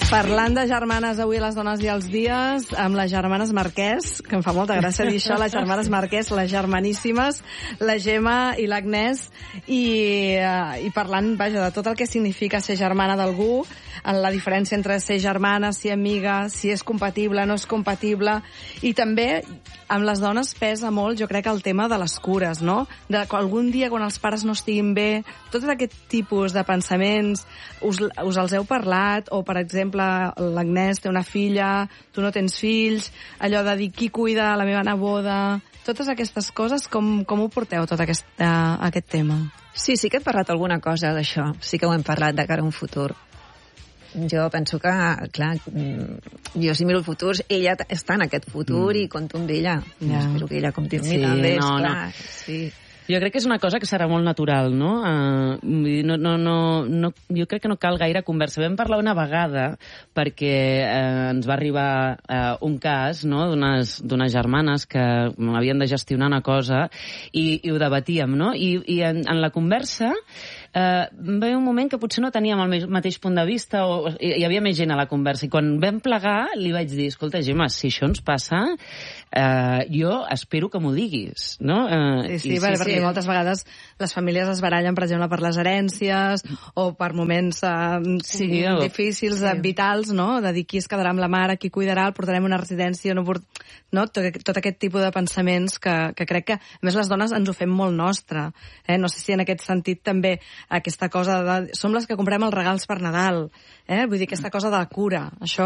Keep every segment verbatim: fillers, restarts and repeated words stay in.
Parlant de germanes avui a les dones i els dies, amb les germanes Marquès, que em fa molta gràcia dir això, les germanes Marquès, les germaníssimes, la Gemma i l'Agnès, i, uh, i parlant, vaja, de tot el que significa ser germana d'algú, en la diferència entre ser germana, ser amiga, si és compatible, no és compatible, i també amb les dones pesa molt, jo crec, el tema de les cures, no? De que algun dia, quan els pares no estiguin bé, tot aquest tipus de pensaments, us, us els heu parlat, o, per exemple, l'Agnès té una filla, tu no tens fills, allò de dir qui cuida la meva neboda, totes aquestes coses, com, com ho porteu, tot aquest, uh, aquest tema? Sí, sí que he parlat alguna cosa d'això, sí que ho hem parlat de cara a un futur. Jo penso que, clar, jo si miro el futur, ella està en aquest futur mm. i compto amb ella. Ja. Espero que ella compti amb mi sí, també, no, esclar. No. Sí. Jo crec que és una cosa que serà molt natural, no? Uh, no, no, no, no? Jo crec que no cal gaire conversa. Vam parlar una vegada perquè uh, ens va arribar uh, un cas, no?, d'unes germanes que havien de gestionar una cosa i, i ho debatíem, no? I, i en, en la conversa Uh, va haver un moment que potser no teníem el mateix punt de vista o hi, hi havia més gent a la conversa i quan vam plegar li vaig dir, escolta, Gemma, si això ens passa, uh, jo espero que m'ho diguis, no? Uh, sí, sí, sí, perquè sí. Moltes vegades les famílies es barallen, per exemple, per les herències o per moments uh, sí, difícils, sí. vitals, no? De dir qui es quedarà amb la mare, qui cuidarà, el portarem a una residència, no, port... no? Tot, tot aquest tipus de pensaments que, que crec que, a més, les dones ens ho fem molt nostre. Eh? No sé si en aquest sentit també aquesta cosa de... Som les que comprem els regals per Nadal, eh? Vull dir, aquesta cosa de la cura. Això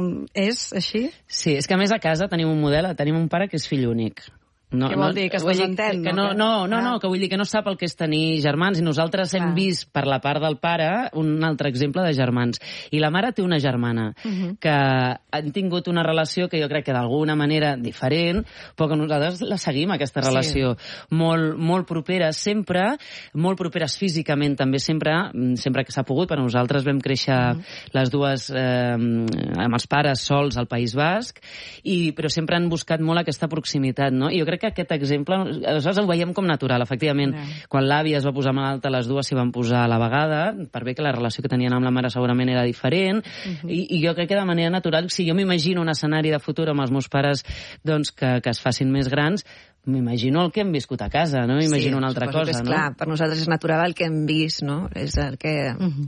és així? Sí, és que a més a casa tenim un model, tenim un pare que és fill únic. No, Què vol dir? Que es presenten? Que no, no, no, no, que vull dir que no sap el que és tenir germans i nosaltres hem vist per la part del pare un altre exemple de germans. I la mare té una germana uh-huh. que han tingut una relació que jo crec que d'alguna manera diferent, però que nosaltres la seguim, aquesta relació. Sí. Molt, molt propera, sempre, molt properes físicament també, sempre, sempre que s'ha pogut, però nosaltres vam créixer uh-huh. les dues eh, amb els pares sols al País Basc, i, però sempre han buscat molt aquesta proximitat, no? I jo crec que aquest exemple, aleshores ho veiem com natural, efectivament. Yeah. Quan l'àvia es va posar malalta, les dues s'hi van posar a la vegada, per bé que la relació que tenien amb la mare segurament era diferent, uh-huh. i, i jo crec que de manera natural, si jo m'imagino un escenari de futur amb els meus pares doncs, que, que es facin més grans, m'imagino el que hem viscut a casa, no? M'imagino sí, una altra cosa, és no? Clar, per nosaltres és natural el que hem vist, no? És el que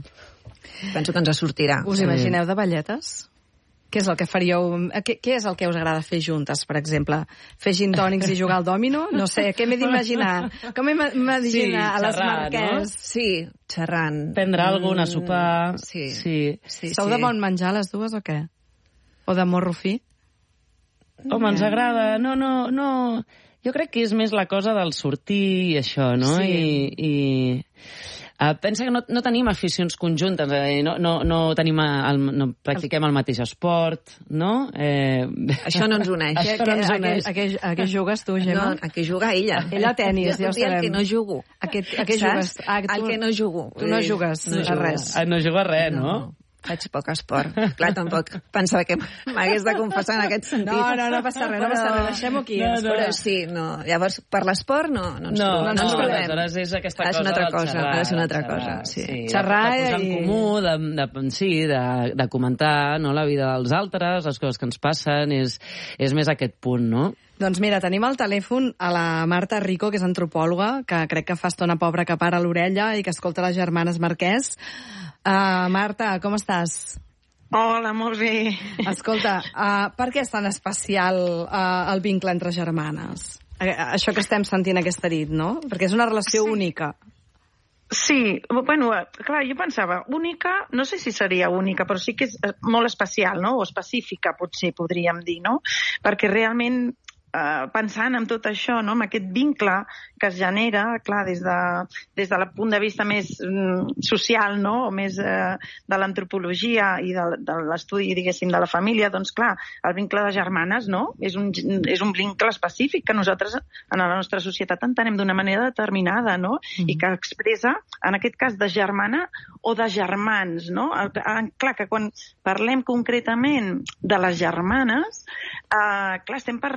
uh-huh. penso que ens sortirà. Us sí. imagineu de balletes? Què és el que faríeu... Què, què és el que us agrada fer juntes, per exemple? Fer gintònics i jugar al dòmino? No sé, què m'he d'imaginar? Com m'he d'imaginar sí, a les Marquès? No? Sí, xerrant. Prendre alguna, sopar... Sí. sí. sí Sou sí. de bon menjar, les dues, o què? O de morro fi? Home, ens agrada. No, no, no... Jo crec que és més la cosa del sortir i això, no? Sí. I... i... Uh, pensa que no, no tenim aficions conjuntes, eh? no, no, no, tenim el, no practiquem el mateix esport, no? Eh... Això no ens uneix. Això no ens uneix. A què, a què jugues tu, Gemma? No, a què juga ella. Ella a tenis, ja ho sabem. El que no jugo. A què, a què jugues? Ah, tu, el que no jugo. Tu no jugues no a res. Ah, no jugo a res, no? no? Faig poc esport. Clar, tampoc pensava que m'hagués de confessar en aquest sentit. No, no, no passa res, no passa res. Deixem-ho aquí. No, no. Però sí, no. Llavors, per l'esport no, no ens no, trobem. No, no, no, aleshores és aquesta cosa del cosa, xerrar. Ha de ser una altra cosa, sí. sí xerrar de, de posar i... en comú, de, de, sí, de, de comentar no, la vida dels altres, les coses que ens passen, és, és més aquest punt, no? Doncs mira, tenim al telèfon a la Marta Rico, que és antropòloga, que crec que fa estona pobra que para l'orella i que escolta les germanes Marquès. Uh, Marta, com estàs? Hola, molt bé. Escolta, uh, per què és tan especial uh, el vincle entre germanes? Uh, això que estem sentint aquesta nit, no? Perquè és una relació sí. única. Sí, bueno, clar, jo pensava, única, no sé si seria única, però sí que és molt especial, no? O específica, potser podríem dir, no? Perquè realment eh, pensant en tot això, no? Amb aquest vincle que es genera, clar, des de, des del punt de vista més mm, social, no? O més eh, de l'antropologia i de, de l'estudi, diguéssim, de la família, doncs clar, el vincle de germanes, no? És un, és un vincle específic que nosaltres en la nostra societat entenem d'una manera determinada, no? Mm-hmm. I que expressa, en aquest cas, de germana o de germans, no? El, clar, que quan parlem concretament de les germanes, eh, clar, estem parlant ja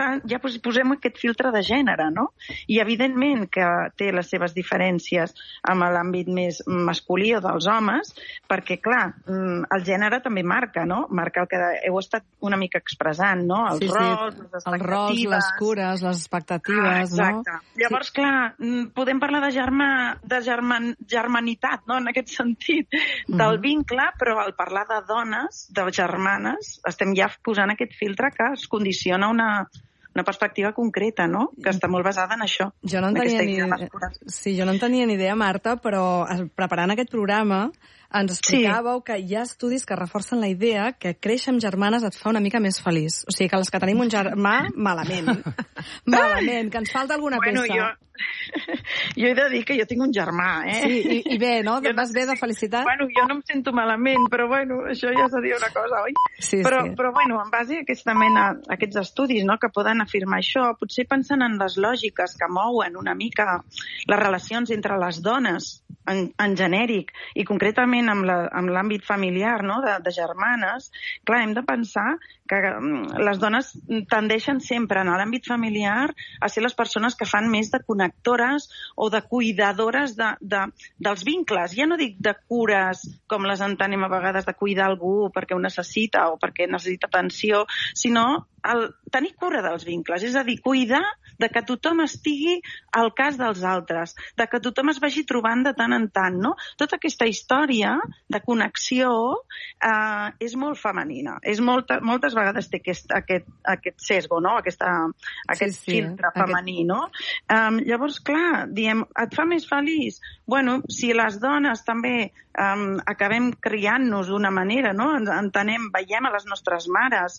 doncs, posem aquest filtre de gènere, no? I evidentment que té les seves diferències amb l'àmbit més masculí o dels homes, perquè, clar, el gènere també marca, no? Marca el que heu estat una mica expressant, no? Els sí, rols, sí. les expectatives... Els rols, les cures, les expectatives, ah, exacte. No? Llavors, sí. clar, podem parlar de, germà, de german, germanitat, no? En aquest sentit, del uh-huh. vincle, però al parlar de dones, de germanes, estem ja posant aquest filtre que es condiciona una, una perspectiva concreta, no? Que està molt basada en això. Jo no en tenia ni... Sí, jo no en tenia ni idea, Marta, però preparant aquest programa ens explicàveu sí. que hi ha estudis que reforcen la idea que créixer amb germanes et fa una mica més feliç. O sigui, que les que tenim un germà, malament. malament, que ens falta alguna bueno, peça. Jo... jo he de dir que jo tinc un germà, eh? Sí, i, i bé, no? Jo vas no bé de felicitat? Bueno, jo no em sento malament, però bueno, això ja seria una cosa, oi? Sí, però, sí. però bueno, en base a aquesta mena, a aquests estudis, no?, que poden afirmar això, potser pensant en les lògiques que mouen una mica les relacions entre les dones en, en genèric i concretament amb l'àmbit familiar, no?, de, de germanes, clar, hem de pensar que les dones tendeixen sempre en l'àmbit familiar a ser les persones que fan més de connectores o de cuidadores de, de, dels vincles. Ja no dic de cures, com les entenem a vegades, de cuidar algú perquè ho necessita o perquè necessita atenció, sinó el tenir cura dels vincles, és a dir, cuidar de que tothom estigui al cas dels altres, de que tothom es vagi trobant de tant en tant, no? Tota aquesta història de connexió eh, és molt femenina, és molta, moltes vegades té aquest, aquest, aquest sesgo, no? Aquesta, aquest sí, sí, filtre femení, aquest... no? Um, llavors, clar, diem, et fa més feliç? Bueno, si les dones també um, acabem criant-nos d'una manera, no? Entenem, veiem a les nostres mares,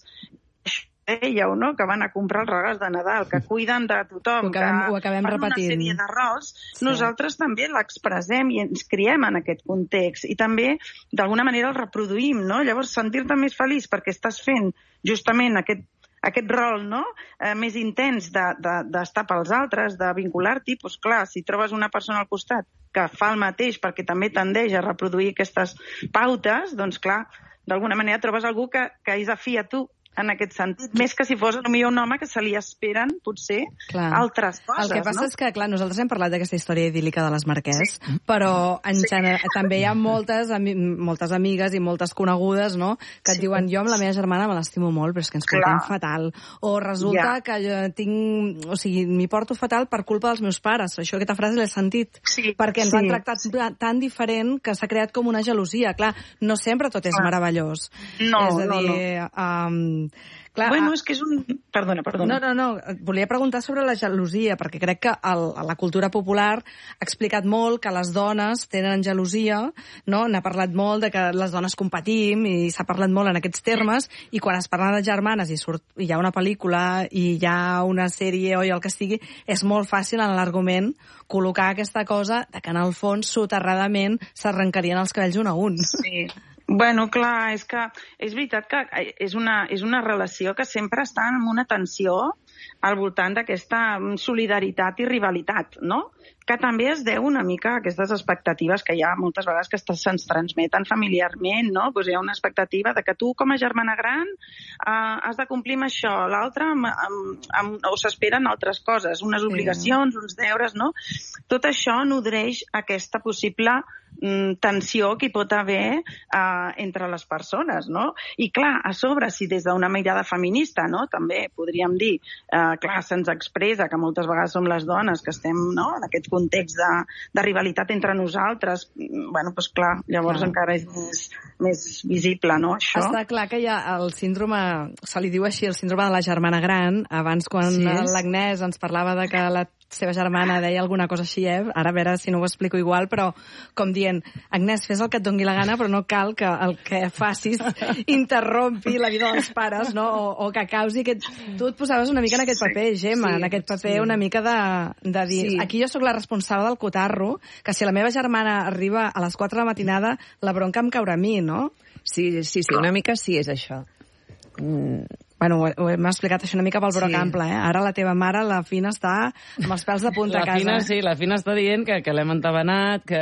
dèieu, no?, que van a comprar els regals de Nadal, que cuiden de tothom, ho acabem, que ho acabem fan repetint. Una sèrie de rols, sí. Nosaltres també l'expressem i ens criem en aquest context i també, d'alguna manera, el reproduïm, no? Llavors, sentir-te més feliç perquè estàs fent justament aquest, aquest rol, no?, eh, més intens d'estar de, de, pels altres, de vincular-t'hi, doncs clar, si trobes una persona al costat que fa el mateix perquè també tendeix a reproduir aquestes pautes, doncs clar, d'alguna manera trobes algú que, que és afí a tu, en aquest sentit, més que si fos potser un home que se li esperen, potser, clar. Altres coses, El que passa no? és que, clar, nosaltres hem parlat d'aquesta història idíl·lica de les Marquès, sí. però en sí. gener... també hi ha moltes, ami... moltes amigues i moltes conegudes, no?, que et sí. diuen, jo amb la meva germana me l'estimo molt, però és que ens portem fatal. O resulta ja. que jo tinc... O sigui, m'hi porto fatal per culpa dels meus pares. Això, aquesta frase l'he sentit. Sí. Perquè ens sí. han tractat tan diferent que s'ha creat com una gelosia. Clar, no sempre tot és clar. meravellós. No, és a dir, no, no. Um, Clar, bueno, és que és un... Perdona, perdona. No, no, no. Et volia preguntar sobre la gelosia, perquè crec que el, la cultura popular ha explicat molt que les dones tenen gelosia, no? N'ha parlat molt de que les dones competim i s'ha parlat molt en aquests termes, i quan es parla de germanes i surt, hi ha una pel·lícula i hi ha una sèrie o el que sigui, és molt fàcil en l'argument col·locar aquesta cosa de que en el fons, soterradament, s'arrencarien els cabells un a un. Sí. Bueno, clar, és que és veritat que és una, és una relació que sempre està en una tensió al voltant d'aquesta solidaritat i rivalitat, no? Que també es deu una mica a aquestes expectatives que hi ha moltes vegades que se'ns transmeten familiarment, no? Pues hi ha una expectativa de que tu, com a germana gran, eh, has de complir amb això, l'altre amb, amb, amb, o s'esperen altres coses, unes obligacions, sí. uns deures, no? Tot això nodreix aquesta possible mm, tensió que hi pot haver eh, entre les persones, no? I clar, a sobre, si des d'una mirada feminista, no?, també podríem dir, eh, clar, se'ns expressa que moltes vegades som les dones que estem, no?, en aquest context de, de rivalitat entre nosaltres, bueno, doncs clar, llavors clar. encara és més, més visible, no?, això. Està clar que hi ha el síndrome, se li diu així, el síndrome de la germana gran. Abans, quan sí, l'Agnès ens parlava de que la seva germana deia alguna cosa així, eh? Ara a veure si no ho explico igual, però com dient, Agnès, fes el que et doni la gana, però no cal que el que facis interrompi la vida dels pares, no? O, o que causi aquest... Tu et posaves una mica en aquest paper, Gemma, sí, en aquest paper sí. una mica de, de dir, sí. aquí jo sóc la responsable del cotarro, que si la meva germana arriba a les quatre de la matinada, la bronca em caurà a mi, no? Sí, sí, sí, una mica sí és això. Mm, Bueno, ho, ho hem explicat això una mica pel broc sí. ample, eh? Ara la teva mare, la Fina, està amb els pèls de punta la a casa. Fina, sí, la Fina està dient que, que l'hem entabanat, que...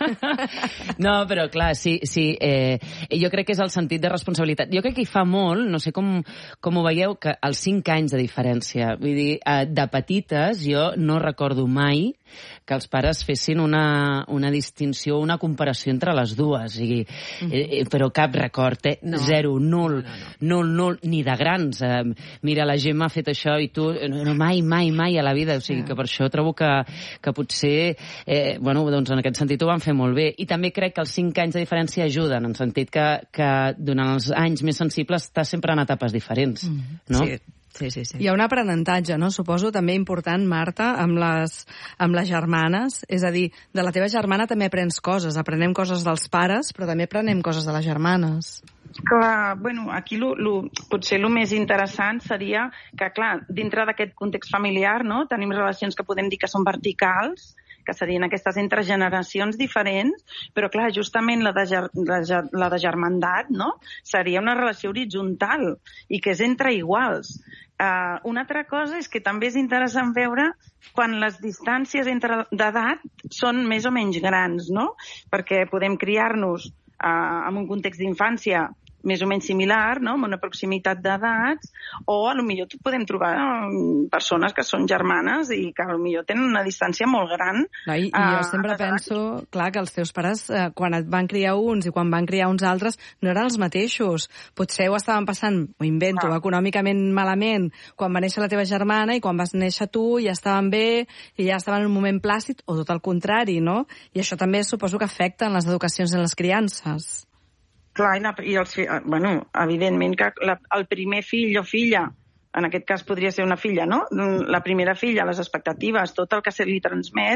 no, però clar, sí, sí eh, jo crec que és el sentit de responsabilitat. Jo crec que hi fa molt, no sé com, com ho veieu, que els cinc anys de diferència. Vull dir, eh, de petites jo no recordo mai que els pares fessin una, una distinció, una comparació entre les dues. O sigui, mm-hmm. eh, però cap record, eh? No. Zero, nul, no, no, no. nul, nul, ni de grans. Eh, mira, la Gemma ha fet això i tu... No, mai, mai, mai a la vida. O sigui, que per això trobo que, que potser, eh, bueno, doncs en aquest sentit ho van fer molt bé. I també crec que els cinc anys de diferència ajuden, en sentit que, que durant els anys més sensibles estàs sempre en etapes diferents, mm-hmm. no? Sí. Sí, sí, sí. Hi ha un aprenentatge, no? Suposo també important, Marta, amb les, amb les germanes. És a dir, de la teva germana també aprens coses. Aprenem coses dels pares, però també aprenem coses de les germanes. Clar, bueno, aquí lo, lo, potser el més interessant seria que, clar, dintre d'aquest context familiar, no?, tenim relacions que podem dir que són verticals, que serien aquestes entre generacions diferents, però clar, justament la de, ger, la, la de germandat, no?, seria una relació horitzontal i que és entre iguals. Uh, una altra cosa és que també és interessant veure quan les distàncies entre d'edat són més o menys grans, no?, perquè podem criar-nos uh, en un context d'infància més o menys similar, no?, amb una proximitat d'edats, o a lo millor podem trobar persones que són germanes i que a lo millor tenen una distància molt gran. No, I, i jo sempre penso, clar, que els teus pares, eh, quan et van criar uns i quan van criar uns altres, no eren els mateixos. Potser ho estaven passant, ho invento, ah. econòmicament malament, quan va néixer la teva germana, i quan vas néixer tu ja estaven bé, i ja estaven en un moment plàcid, o tot el contrari, no? I això també suposo que afecta en les educacions i en les criances. Clar, i, la, i els, bueno, evidentment que la, el primer fill o filla, en aquest cas podria ser una filla, no? La primera filla, les expectatives, tot el que se li transmet,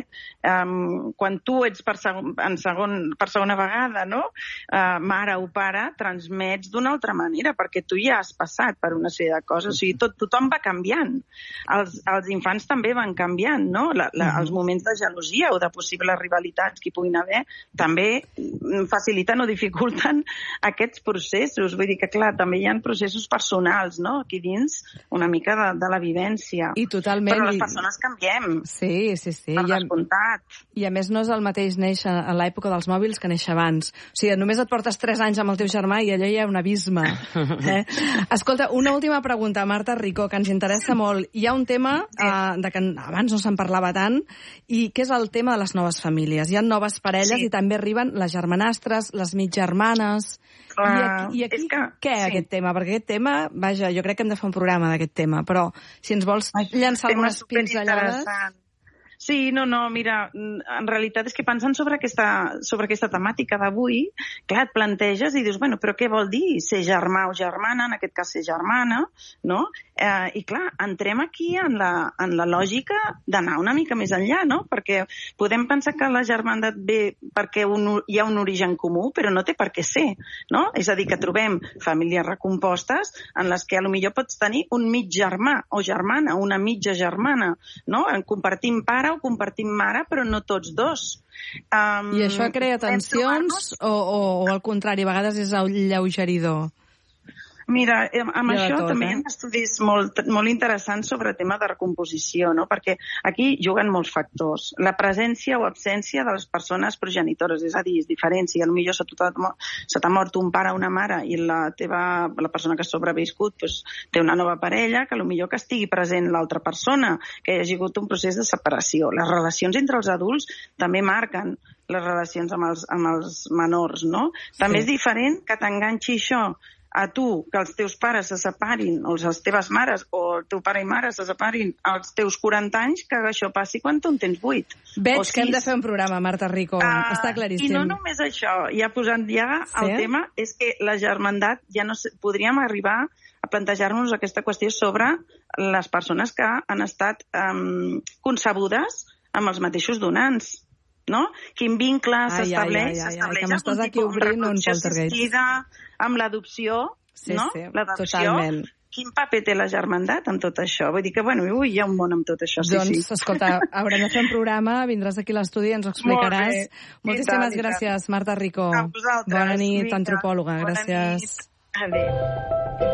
um, quan tu ets per, segon, en segon, per segona vegada, no?, uh, mare o pare, transmets d'una altra manera, perquè tu ja has passat per una sèrie de coses. O sigui, tot, tothom va canviant. Els, els infants també van canviant, no? La, la, els moments de gelosia o de possibles rivalitats que hi puguin haver també faciliten o dificulten aquests processos. Vull dir que, clar, també hi ha processos personals, no?, aquí dins, una mica de, de la vivència. I totalment. Però les persones canviem. Sí, sí, sí. Per I a, descomptat. I a més no és el mateix néixer a l'època dels mòbils que néixer abans. O sigui, només et portes tres anys amb el teu germà i allà hi ha un abisme. Eh? Escolta, una última pregunta, Marta Rico, que ens interessa molt. Hi ha un tema eh, de que abans no se'n parlava tant, i que és el tema de les noves famílies. Hi ha noves parelles sí. i també arriben les germanastres, les mitgermanes. Uh, I aquí, i aquí que, què, sí. aquest tema? Perquè aquest tema, vaja, jo crec que hem de fer un programa d'aquest tema, però si ens vols llançar algunes pinzellades... Sí, no, no, mira, en realitat és que pensant sobre aquesta, sobre aquesta temàtica d'avui, clar, et planteges i dius, bueno, però què vol dir ser germà o germana, en aquest cas ser germana, no? Eh, I clar, entrem aquí en la, en la lògica d'anar una mica més enllà, no? Perquè podem pensar que la germandat ve perquè un, hi ha un origen comú, però no té per què ser, no? És a dir, que trobem famílies recompostes en les que potser pots tenir un mig germà o germana, una mitja germana, no? Compartim pare o compartim mare, però no tots dos. Um, I això crea tensions o, o, o al contrari, a vegades és alleugeridor? Mira, amb ja això tot, també eh? hi ha estudis molt, molt interessants sobre el tema de recomposició, no? Perquè aquí juguen molts factors. La presència o absència de les persones progenitores, és a dir, és diferent. Si potser se t'ha mort un pare o una mare i la teva, la persona que ha sobreviscut pues, té una nova parella, que potser que estigui present l'altra persona, que hi hagi hagut un procés de separació. Les relacions entre els adults també marquen les relacions amb els, amb els menors, no? També sí. És diferent que t'enganxi això a tu, que els teus pares se separin, o les teves mares, o el teu pare i mare se separin als teus quaranta anys, que això passi quan tu en tens vuit. Veig que hem de fer un programa, Marta Rico. Uh, Està claríssim. I no només això, ja posant ja sí? el tema, és que la germandat ja no sé, podríem arribar a plantejar-nos aquesta qüestió sobre les persones que han estat um, concebudes amb els mateixos donants. No? Quin vincle s'estableix s'estableix amb un tipus de reproducció assistida, amb l'adopció, sí, no? Sí, l'adopció. totalment. Quin paper té la germandat en tot això? Vull dir que, bueno, ui, hi ha un món amb tot això, sí, doncs, sí. Doncs, escolta, haurem de fer un programa, vindràs aquí a l'estudi i ens ho explicaràs. Molt Moltíssimes tant, gràcies, Marta Rico. A vosaltres. Bona nit, antropòloga. Bona gràcies. Nit. Adéu.